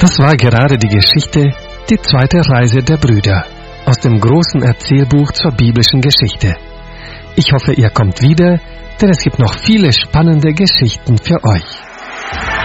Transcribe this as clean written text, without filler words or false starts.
Das war gerade die Geschichte Die zweite Reise der Brüder aus dem großen Erzählbuch zur biblischen Geschichte. Ich hoffe, ihr kommt wieder, denn es gibt noch viele spannende Geschichten für euch.